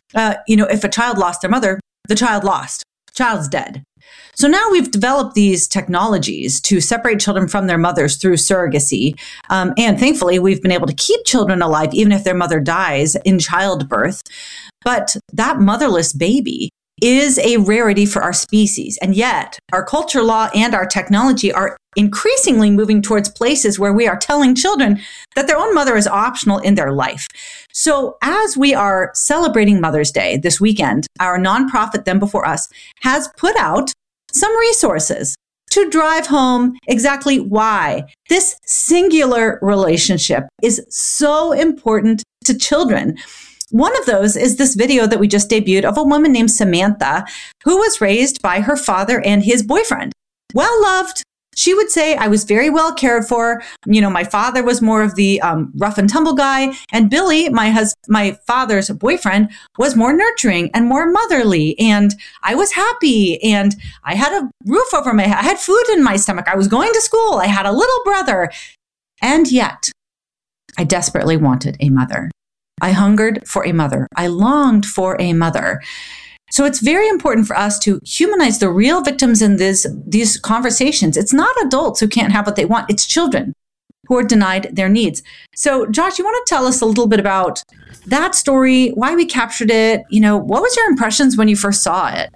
if a child lost their mother, the child lost. Child's dead. So now we've developed these technologies to separate children from their mothers through surrogacy. And thankfully, we've been able to keep children alive even if their mother dies in childbirth. But that motherless baby is a rarity for our species. And yet our culture law and our technology are increasingly moving towards places where we are telling children that their own mother is optional in their life. So as we are celebrating Mother's Day this weekend, our nonprofit Them Before Us has put out some resources to drive home exactly why this singular relationship is so important to children. One of those is this video that we just debuted of a woman named Samantha, who was raised by her father and his boyfriend. Well loved. She would say, I was very well cared for. My father was more of the rough and tumble guy. And Billy, my father's boyfriend, was more nurturing and more motherly. And I was happy. And I had a roof over my head. I had food in my stomach. I was going to school. I had a little brother. And yet, I desperately wanted a mother. I hungered for a mother. I longed for a mother. So it's very important for us to humanize the real victims in these conversations. It's not adults who can't have what they want. It's children who are denied their needs. So Josh, you want to tell us a little bit about that story, why we captured it? What was your impressions when you first saw it?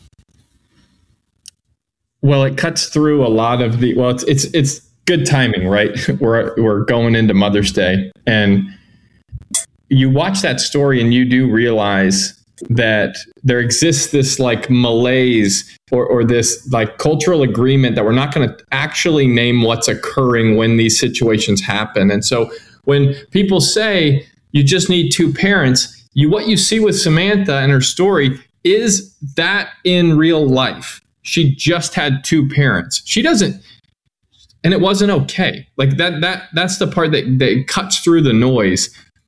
Well, it cuts through a lot of it's good timing, right? We're going into Mother's Day, and you watch that story and you do realize that there exists this malaise or this cultural agreement that we're not going to actually name what's occurring when these situations happen. And so when people say you just need two parents, what you see with Samantha and her story is that in real life, she just had two parents. She doesn't, and it wasn't okay. That's the part that cuts through the noise.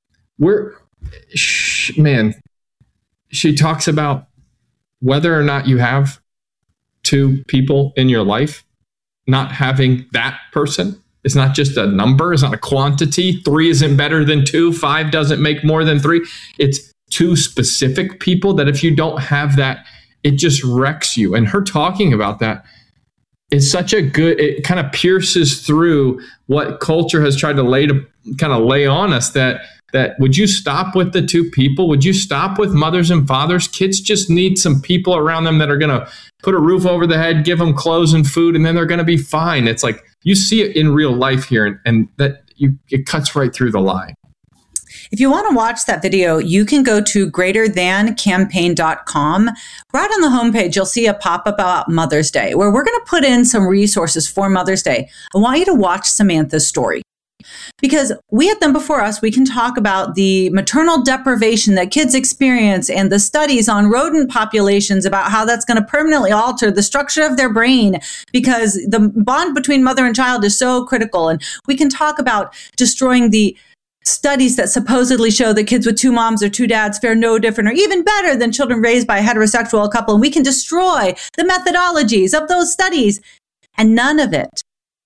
She talks about whether or not you have two people in your life, not having that person. It's not just a number. It's not a quantity. 3 isn't better than 2. 5 doesn't make more than 3. It's two specific people that if you don't have that, it just wrecks you. And her talking about that is such a good, it kind of pierces through what culture has tried to lay on us that would you stop with the two people? Would you stop with mothers and fathers? Kids just need some people around them that are going to put a roof over the head, give them clothes and food, and then they're going to be fine. It's like you see it in real life here, and that it cuts right through the lie. If you want to watch that video, you can go to greaterthancampaign.com. Right on the homepage, you'll see a pop-up about Mother's Day, where we're going to put in some resources for Mother's Day. I want you to watch Samantha's story. Because we at Them Before Us, we can talk about the maternal deprivation that kids experience and the studies on rodent populations about how that's going to permanently alter the structure of their brain because the bond between mother and child is so critical. And we can talk about destroying the studies that supposedly show that kids with two moms or two dads fare no different or even better than children raised by a heterosexual couple. And we can destroy the methodologies of those studies. And none of it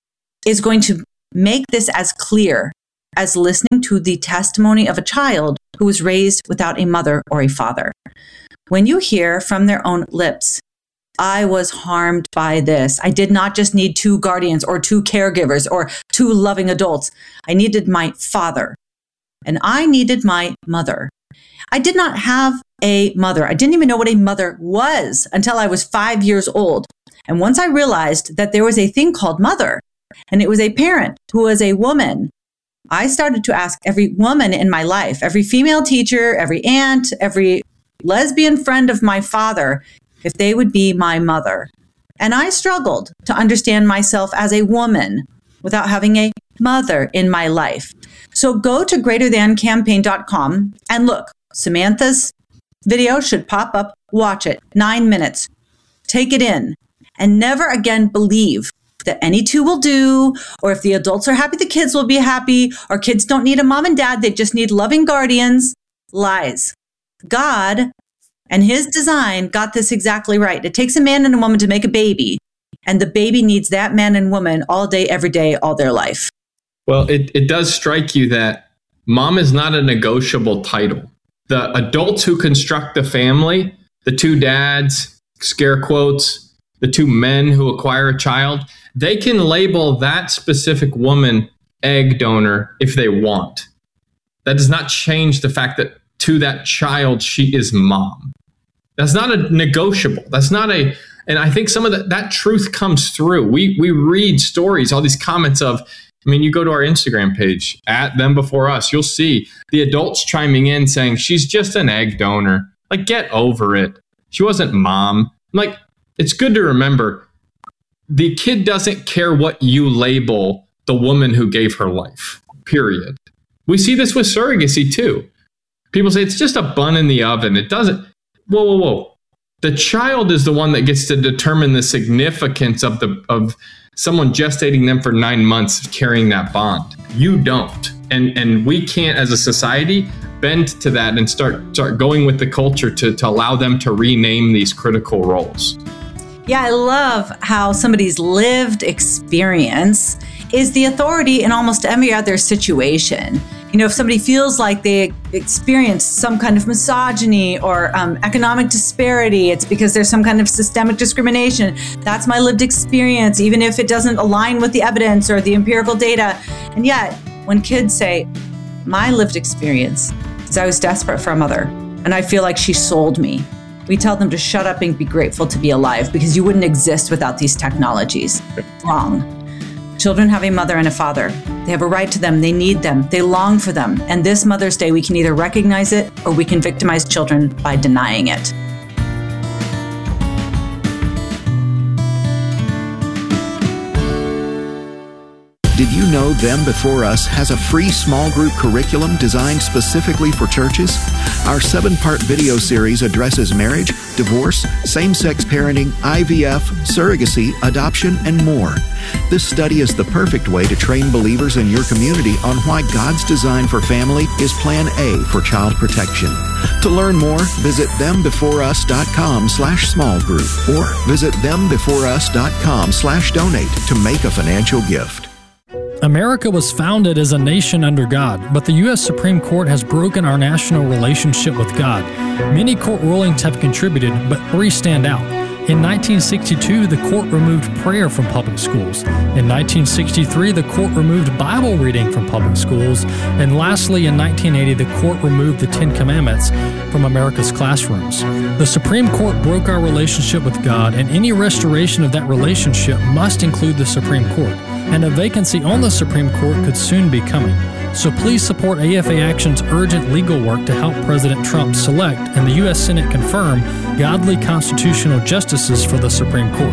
is going to make this as clear as listening to the testimony of a child who was raised without a mother or a father. When you hear from their own lips, I was harmed by this. I did not just need two guardians or two caregivers or two loving adults. I needed my father. And I needed my mother. I did not have a mother. I didn't even know what a mother was until I was 5 years old. And once I realized that there was a thing called mother, and it was a parent who was a woman, I started to ask every woman in my life, every female teacher, every aunt, every lesbian friend of my father, if they would be my mother. And I struggled to understand myself as a woman without having a mother in my life. So go to greaterthancampaign.com and look. Samantha's video should pop up. Watch it. 9 minutes. Take it in. And never again believe that any two will do, or if the adults are happy, the kids will be happy, or kids don't need a mom and dad, they just need loving guardians. Lies. God and his design got this exactly right. It takes a man and a woman to make a baby, and the baby needs that man and woman all day, every day, all their life. Well, it does strike you that mom is not a negotiable title. The adults who construct the family, the two dads, scare quotes, the two men who acquire a child, they can label that specific woman egg donor if they want. That does not change the fact that to that child, she is mom. That's not a negotiable. That's not a, and I think some of that truth comes through. We read stories, all these comments of, I mean, you go to our Instagram page, at Them Before Us, you'll see the adults chiming in saying, she's just an egg donor. Like, get over it. She wasn't mom. Like, it's good to remember, the kid doesn't care what you label the woman who gave her life, period. We see this with surrogacy too. People say it's just a bun in the oven. It doesn't. Whoa. The child is the one that gets to determine the significance of someone gestating them for 9 months carrying that bond. You don't. And we can't, as a society, bend to that and start going with the culture to allow them to rename these critical roles. Yeah, I love how somebody's lived experience is the authority in almost every other situation. You know, if somebody feels like they experienced some kind of misogyny or economic disparity, it's because there's some kind of systemic discrimination. That's my lived experience, even if it doesn't align with the evidence or the empirical data. And yet, when kids say, my lived experience is I was desperate for a mother, and I feel like she sold me, we tell them to shut up and be grateful to be alive because you wouldn't exist without these technologies. Wrong. Children have a mother and a father. They have a right to them. They need them. They long for them. And this Mother's Day, we can either recognize it or we can victimize children by denying it. Did you know Them Before Us has a free small group curriculum designed specifically for churches? Our 7-part video series addresses marriage, divorce, same-sex parenting, IVF, surrogacy, adoption, and more. This study is the perfect way to train believers in your community on why God's design for family is Plan A for child protection. To learn more, visit thembeforeus.com/small group or visit thembeforeus.com/donate to make a financial gift. America was founded as a nation under God, but the U.S. Supreme Court has broken our national relationship with God. Many court rulings have contributed, but 3 stand out. In 1962, the court removed prayer from public schools. In 1963, the court removed Bible reading from public schools. And lastly, in 1980, the court removed the 10 Commandments from America's classrooms. The Supreme Court broke our relationship with God, and any restoration of that relationship must include the Supreme Court. And a vacancy on the Supreme Court could soon be coming. So please support AFA Action's urgent legal work to help President Trump select and the U.S. Senate confirm godly constitutional justices for the Supreme Court.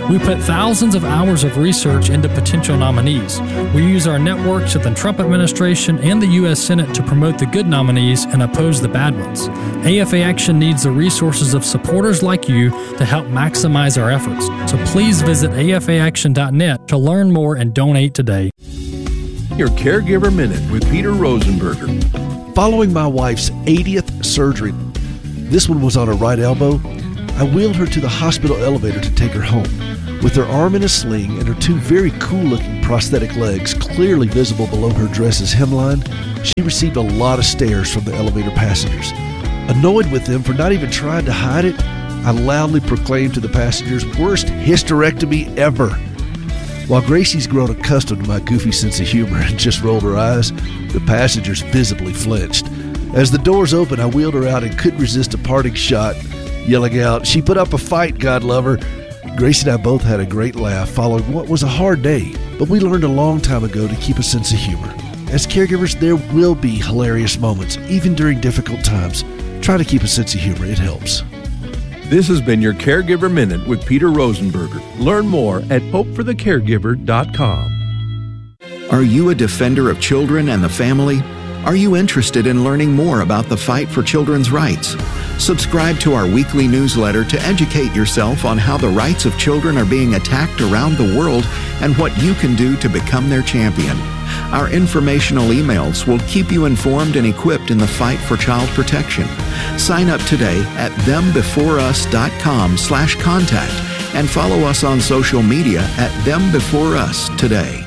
We put thousands of hours of research into potential nominees. We use our networks with the Trump administration and the U.S. Senate to promote the good nominees and oppose the bad ones. AFA Action needs the resources of supporters like you to help maximize our efforts. So please visit afaaction.net to learn more and donate today. Your Caregiver Minute with Peter Rosenberger. Following my wife's 80th surgery, this one was on her right elbow, I wheeled her to the hospital elevator to take her home. With her arm in a sling and her two very cool-looking prosthetic legs clearly visible below her dress's hemline, she received a lot of stares from the elevator passengers. Annoyed with them for not even trying to hide it, I loudly proclaimed to the passengers, "Worst hysterectomy ever." While Gracie's grown accustomed to my goofy sense of humor and just rolled her eyes, the passengers visibly flinched. As the doors opened, I wheeled her out and couldn't resist a parting shot, yelling out, "She put up a fight, God love her." Gracie and I both had a great laugh following what was a hard day, but we learned a long time ago to keep a sense of humor. As caregivers, there will be hilarious moments, even during difficult times. Try to keep a sense of humor. It helps. This has been your Caregiver Minute with Peter Rosenberger. Learn more at hopeforthecaregiver.com. Are you a defender of children and the family? Are you interested in learning more about the fight for children's rights? Subscribe to our weekly newsletter to educate yourself on how the rights of children are being attacked around the world and what you can do to become their champion. Our informational emails will keep you informed and equipped in the fight for child protection. Sign up today at thembeforeus.com/contact and follow us on social media at thembeforeus today.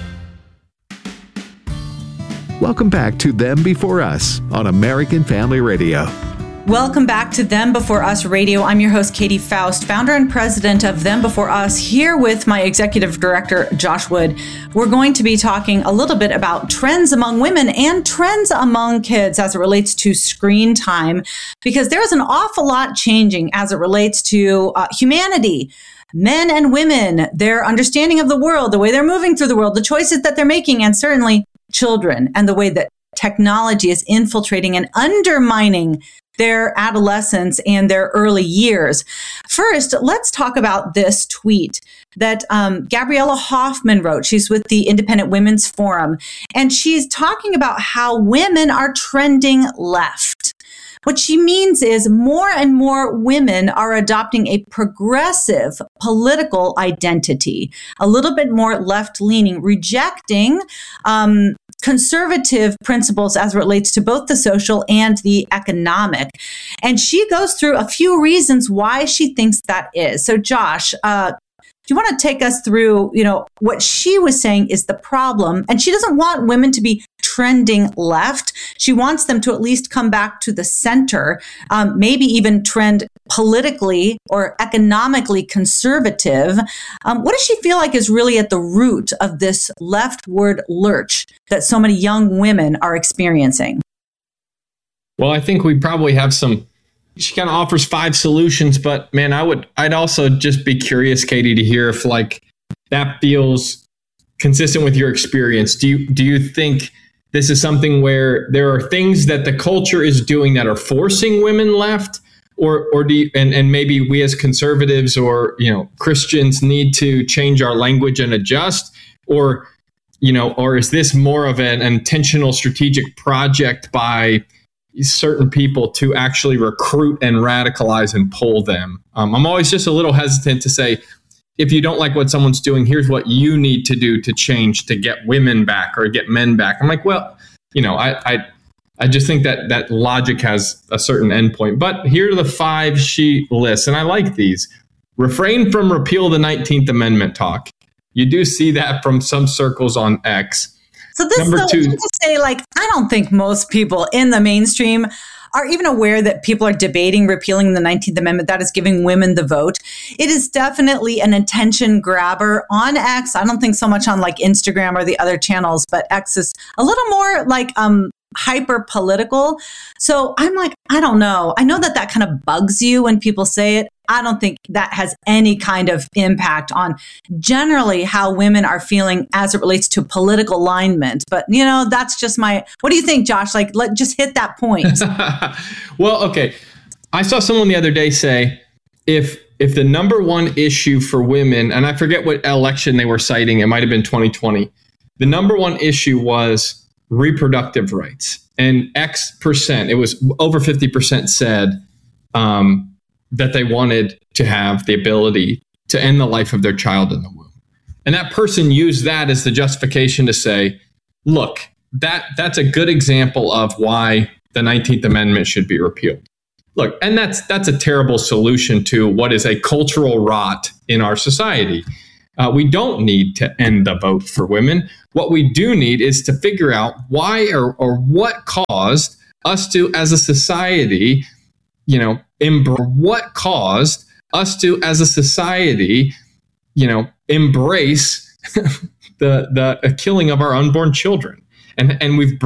Welcome back to Them Before Us on American Family Radio. Welcome back to Them Before Us Radio. I'm your host, Katie Faust, founder and president of Them Before Us, here with my executive director, Josh Wood. We're going to be talking a little bit about trends among women and trends among kids as it relates to screen time, because there's an awful lot changing as it relates to humanity. Men and women, their understanding of the world, the way they're moving through the world, the choices that they're making, and certainly children and the way that technology is infiltrating and undermining their adolescence and their early years. First, let's talk about this tweet that Gabriella Hoffman wrote. She's with the Independent Women's Forum, and she's talking about how women are trending left. What she means is more and more women are adopting a progressive political identity, a little bit more left-leaning, rejecting conservative principles as it relates to both the social and the economic. And she goes through a few reasons why she thinks that is. So Josh, do you want to take us through, what she was saying is the problem? And she doesn't want women to be trending left. She wants them to at least come back to the center, maybe even trend politically or economically conservative. What does she feel like is really at the root of this leftward lurch that so many young women are experiencing? Well, I think we probably have she kind of offers 5 solutions, but man, I'd also just be curious, Katie, to hear if that feels consistent with your experience. Do you think this is something where there are things that the culture is doing that are forcing women left, or do you, and maybe we as conservatives or Christians need to change our language and adjust, or is this more of an intentional strategic project by certain people to actually recruit and radicalize and pull them? I'm always just a little hesitant to say, if you don't like what someone's doing, here's what you need to do to change to get women back or get men back. I'm like, well, I just think that logic has a certain endpoint. But here are the 5 she lists, and I like these. Refrain from repeal the 19th Amendment talk. You do see that from some circles on X. So this Number 2, to say, I don't think most people in the mainstream are even aware that people are debating repealing the 19th Amendment. That is giving women the vote. It is definitely an attention grabber on X. I don't think so much on Instagram or the other channels, but X is a little more hyper political. So I'm I don't know. I know that kind of bugs you when people say it. I don't think that has any kind of impact on generally how women are feeling as it relates to political alignment. But, that's just what do you think, Josh? Let's just hit that point. Well, okay. I saw someone the other day say, if if the number one issue for women, and I forget what election they were citing, it might have been 2020, the number one issue was reproductive rights. And X percent, it was over 50% said that they wanted to have the ability to end the life of their child in the womb. And that person used that as the justification to say, look, that's a good example of why the 19th Amendment should be repealed. Look, and that's a terrible solution to what is a cultural rot in our society. We don't need to end the vote for women. What we do need is to figure out why or what caused us to, as a society, what caused us to, as a society, embrace the killing of our unborn children. And we've